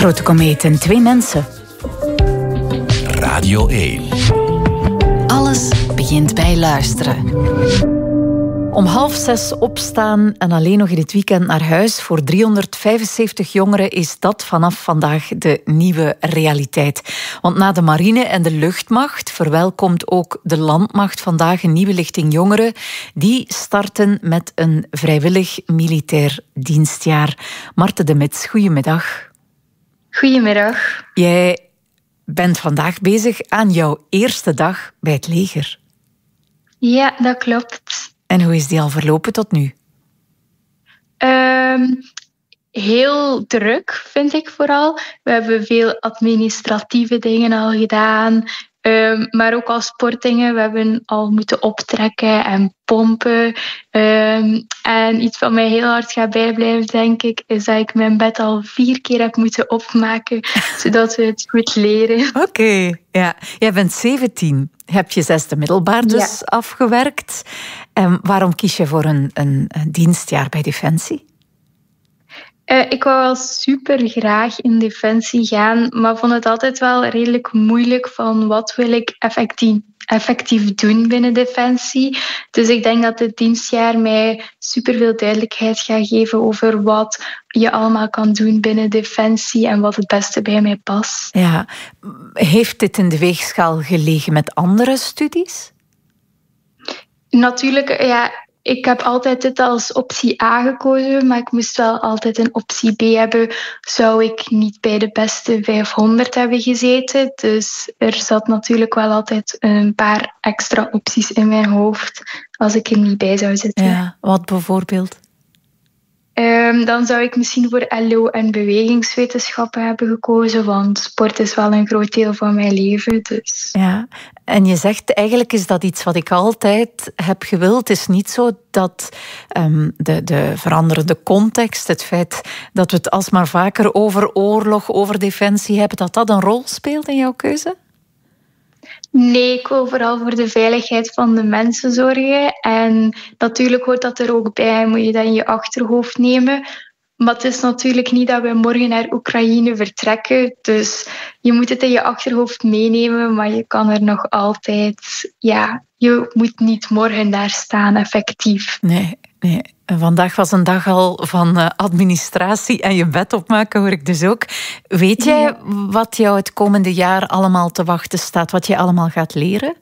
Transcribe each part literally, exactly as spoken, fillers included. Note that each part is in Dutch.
Grote komeet en twee mensen. Radio één. Alles begint bij luisteren. Om half zes opstaan en alleen nog in het weekend naar huis. Voor driehonderdvijfenzeventig jongeren is dat vanaf vandaag de nieuwe realiteit. Want na de marine en de luchtmacht verwelkomt ook de landmacht vandaag een nieuwe lichting jongeren. Die starten met een vrijwillig militair dienstjaar. Marten de Mets, goedemiddag. Goedemiddag. Jij bent vandaag bezig aan jouw eerste dag bij het leger. Ja, dat klopt. En hoe is die al verlopen tot nu? Um, heel druk, vind ik vooral. We hebben veel administratieve dingen al gedaan. Um, maar ook al sportdingen. We hebben al moeten optrekken en pompen. Um, en iets wat mij heel hard gaat bijblijven, denk ik, is dat ik mijn bed al vier keer heb moeten opmaken, zodat we het goed leren. Oké, okay, ja. Jij bent zeventien. Heb je zesde middelbaar dus ja. afgewerkt. Um, waarom kies je voor een, een, een dienstjaar bij Defensie? Uh, ik wou wel super graag in Defensie gaan, maar vond het altijd wel redelijk moeilijk van wat wil ik effectief, effectief doen binnen Defensie. Dus ik denk dat dit dienstjaar mij superveel duidelijkheid gaat geven over wat je allemaal kan doen binnen Defensie en wat het beste bij mij past. Ja. Heeft dit in de weegschaal gelegen met andere studies? Natuurlijk, ja. Ik heb altijd dit als optie A gekozen, maar ik moest wel altijd een optie B hebben. Zou ik niet bij de beste vijfhonderd hebben gezeten. Dus er zat natuurlijk wel altijd een paar extra opties in mijn hoofd als ik er niet bij zou zitten. Ja, wat bijvoorbeeld? Um, dan zou ik misschien voor L O en bewegingswetenschappen hebben gekozen, want sport is wel een groot deel van mijn leven. Dus. Ja, en je zegt eigenlijk is dat iets wat ik altijd heb gewild. Het is niet zo dat um, de, de veranderende context, het feit dat we het alsmaar vaker over oorlog, over defensie hebben, dat dat een rol speelt in jouw keuze? Nee, ik wil vooral voor de veiligheid van de mensen zorgen. En natuurlijk hoort dat er ook bij, moet je dat in je achterhoofd nemen. Maar het is natuurlijk niet dat we morgen naar Oekraïne vertrekken. Dus je moet het in je achterhoofd meenemen, maar je kan er nog altijd... Ja, je moet niet morgen daar staan, effectief. Nee, nee. Vandaag was een dag al van administratie en je bed opmaken, hoor ik dus ook. Weet jij ja. wat jou het komende jaar allemaal te wachten staat? Wat je allemaal gaat leren?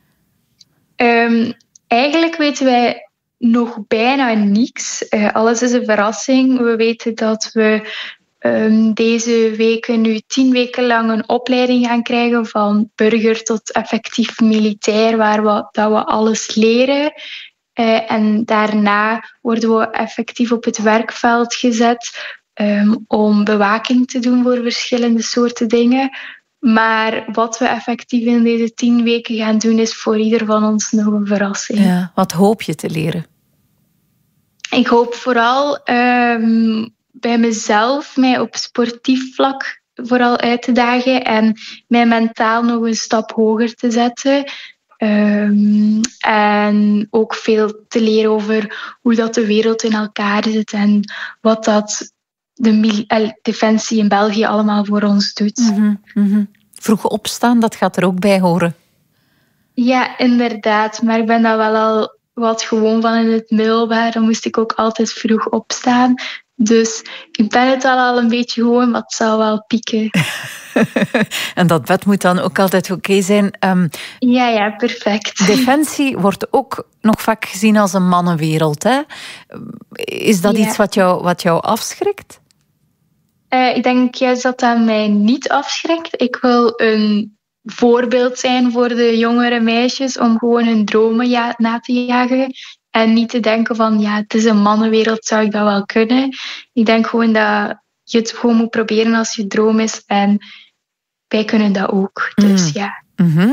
Um, eigenlijk weten wij nog bijna niks. Uh, alles is een verrassing. We weten dat we um, deze weken nu tien weken lang een opleiding gaan krijgen van burger tot effectief militair, waar we, dat we alles leren. Uh, en daarna worden we effectief op het werkveld gezet um, om bewaking te doen voor verschillende soorten dingen. Maar wat we effectief in deze tien weken gaan doen, is voor ieder van ons nog een verrassing. Ja, wat hoop je te leren? Ik hoop vooral um, bij mezelf mij op sportief vlak vooral uit te dagen en mij mentaal nog een stap hoger te zetten. Um, en ook veel te leren over hoe dat de wereld in elkaar zit en wat dat de defensie in België allemaal voor ons doet. Mm-hmm, mm-hmm. Vroeg opstaan, dat gaat er ook bij horen. Ja, inderdaad. Maar ik ben dat wel al wat gewoon van in het middelbaar. Dan moest ik ook altijd vroeg opstaan. Dus ik ben het al, al een beetje gewoon, maar het zal wel pieken. En dat bed moet dan ook altijd oké okay zijn. Um, ja, ja, perfect. Defensie wordt ook nog vaak gezien als een mannenwereld, hè? Is dat ja. iets wat jou, wat jou afschrikt? Uh, ik denk juist dat dat mij niet afschrikt. Ik wil een voorbeeld zijn voor de jongere meisjes om gewoon hun dromen ja, na te jagen. En niet te denken van, ja, het is een mannenwereld, zou ik dat wel kunnen. Ik denk gewoon dat je het gewoon moet proberen als je droom is. En wij kunnen dat ook. Dus mm. ja. Mm-hmm.